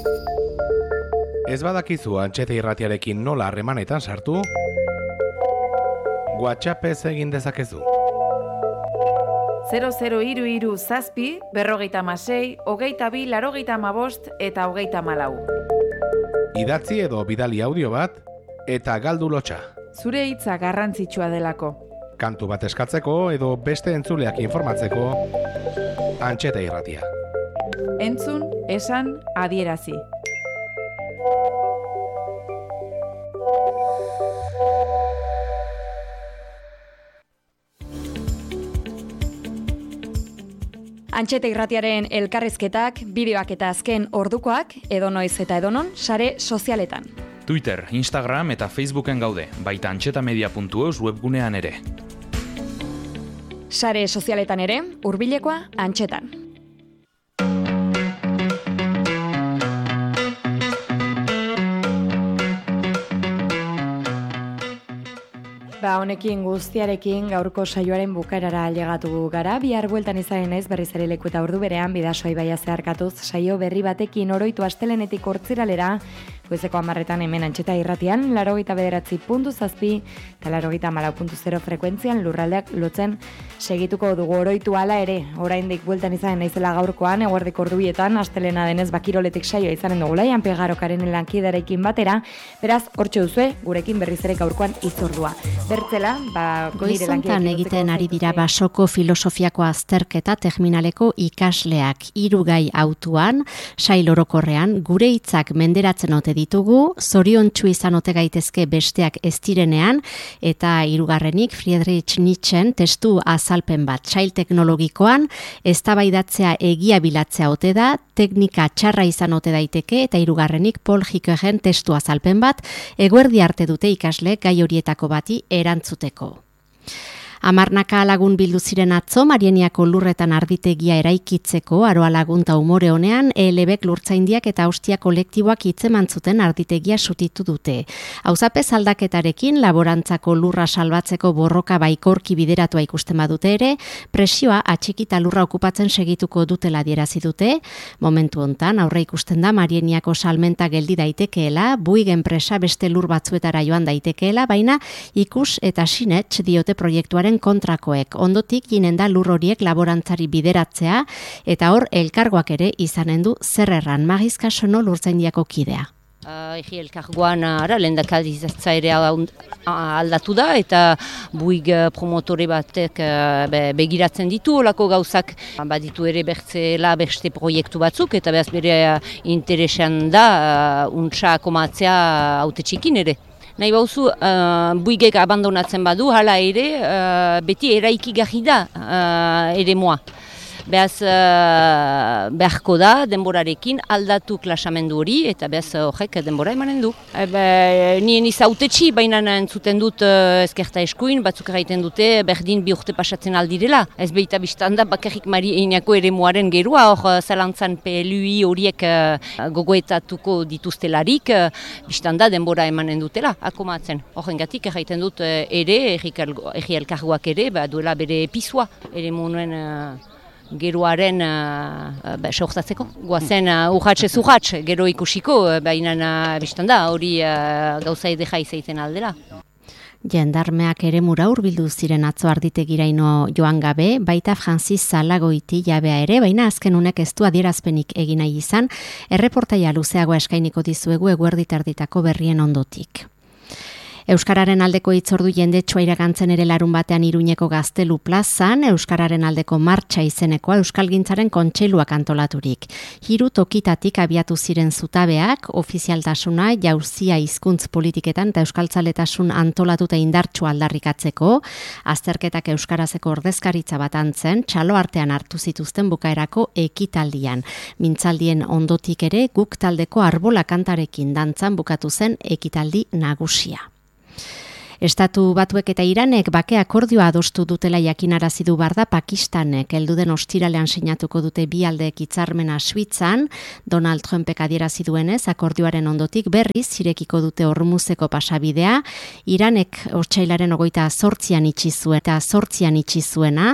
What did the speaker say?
Ez badakizu Antxeta Irratiarekin nola harremanetan sartu, WhatsAppez egin dezakezu. 0033 zazpi, 56, 22, 85 eta 34. Idatzi edo bidali audio bat, eta galdu lotxa. Zure hitza garrantzitsua delako. Kantu bat eskatzeko edo beste entzuleak informatzeko, Antxeta Irratia. Entzun, esan, adierazi. Antxeta Irratiaren elkarrizketak, bideoak eta azken ordukoak, edonoiz eta edonon, sare sozialetan. Twitter, Instagram eta Facebooken gaude, baita antxetamedia.eus webgunean ere. Sare sozialetan ere, hurbilekoa Antxetan. Honekin guztiarekin gaurko saioaren bukaerara ailegatu gara. Bihar bueltan izanen naiz berriz ere leku eta ordu berean bidasoa ibaia zeharkatuz saio berri batekin oroitu astelenetik hortziralera, goizeko 10etan hemen Antxeta Irratian, 89.7 eta 94.0 frekuentzian lurraldeak lotzen segituko dugu oroitu hala ere. Oraindik bueltan izanen naizela gaurkoan, eguerdiko ordubietan, astelena denez bakiroletik saioa izanen dugula, Jan Pegarokaren lankidearekin batera, beraz, hortxe duzue, gurekin berriz ere gaurkoan izordua. Bertzela, goizontan egiten ari dira basoko filosofiako azterketa terminaleko ikasleak 3 gai autuan, sail orokorrean, gure hitzak menderatzen ote ditugu, zoriontsu izan ote gaitezke besteak ez direnean, eta 3. Friedrich Nietzschen testu azalpen bat sail teknologikoan, eztabaidatzea egia bilatzea ote da, teknika txarra izan ote daiteke, eta 3. Paul Ricoeuren testu azalpen bat, eguerdi arte dute ikasleek gai horietako bati erantzuteko. 10 lagun bildu ziren atzo Marieniako lurretan arditegia eraikitzeko Aroa Lagunta umore honean ELBek lurtzaindiak eta austia kolektiboak hitzeman zuten arditegia sutitu dute. Auzapez aldaketarekin laborantzako lurra salbatzeko borroka baikorki bideratua ikusten badute ere, presioa atxikita lurra okupatzen segituko dutela adierazi dute. Momentu hontan aurre ikusten da Marieniako salmenta geldi daitekeela, Buig enpresa beste lur batzuetara joan daitekeela, baina ikus eta sinets diote proiektuaren kontrakoek. Ondotik ginen da lur horiek laborantzari bideratzea eta hor elkargoak ere izanen du zer erran. Magizka Sono lurtzaindiako kidea. Egi elkargoan lehendakaritzatza ere aldatu da eta Buig promotore batek begiratzen ditu olako gauzak. Baditu ere bertzela beste proiektu batzuk eta behaz bere interesan da untsa komatzea haute txikin ere. Nahi bauzu, Buigek abandonatzen badu, hala ere, beti eraikigarri da ere moa. Behaz, beharko da denborarekin aldatu klasamendu hori, eta behaz horrek denbora emanen du. Nien izautetxi, baina entzuten dut ezkerta eskuin, batzuk erraiten dute berdin 2 urte pasatzen aldirela. Ez behita biztan da bakarrik Marieniako ere moaren gerua, hor zalantzan PLUI horiek gogoetatuko dituztelarik, biztan da denbora emanen dutela, akomatzen. Horrengatik erraiten dut ere, erri elkargoak ere, duela bere pisua, ere monuen geroaren sortatzeko. Guazen urratxe-zurratx gero ikusiko, baina biztan da hori gauza edeja izaiten aldela. Jendarmeak ere mura hurbildu ziren atzo arditegiraino joan gabe, baita Francis Zalagoiti jabea ere, baina azken unek ez du adierazpenik egin nahi izan, erreportaia luzeagoa eskainiko dizuegu eguerdit arditako berrien ondotik. Euskararen aldeko hitzordu jendetsua iragantzen ere larun batean Iruñeko Gaztelu plazan, Euskararen aldeko martxa izenekoa Euskalgintzaren kontseiluak antolaturik. 3 tokitatik abiatu ziren zutabeak, ofizialtasuna, jauzia hizkuntz politiketan eta euskaltzaletasun antolatuta indartsua aldarrikatzeko, azterketak euskarazeko ordezkaritza bat antzen, txalo artean hartu zituzten bukaerako ekitaldian. Mintzaldien ondotik ere guk taldeko arbola kantarekin dantzan bukatu zen ekitaldi nagusia. Estatu Batuek eta Iranek bake akordioa adostu dutela jakinarazi du barda Pakistanek. Helduden ostiralean sinatuko dute bi aldeek hitzarmena Suitzan. Donald Trumpek adierazi duenez, akordioaren ondotik berriz irekiko dute Hormuzeko pasabidea. Iranek otsailaren 28an itxi zuena